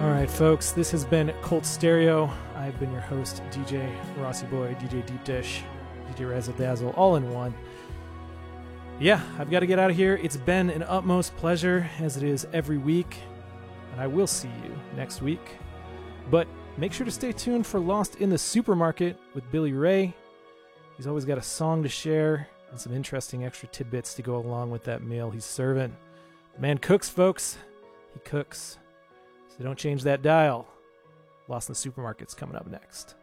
All right, folks, this has been Cult Stereo. I've been your host, DJ Rossi Boy, DJ Deep Dish, DJ Razzle Dazzle, all in one. Yeah, I've got to get out of here. It's been an utmost pleasure, as it is every week, and I will see you next week. But make sure to stay tuned for Lost in the Supermarket with Billy Ray. He's always got a song to share and some interesting extra tidbits to go along with that meal he's serving. The man cooks, folks. He cooks. So don't change that dial. Lost in the Supermarket's coming up next.